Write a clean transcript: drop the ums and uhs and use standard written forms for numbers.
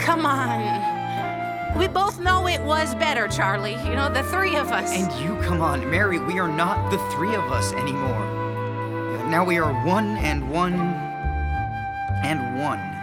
Come on. We both know it was better, Charlie. You know, the three of us. And you, come on, Mary, we are not the three of us anymore. Now we are one and one and one.